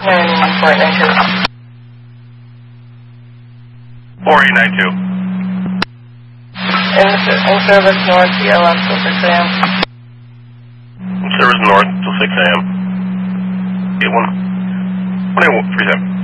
4892. In service north, BLM till 6 a.m. In service north till 6 a.m. 81. 2137.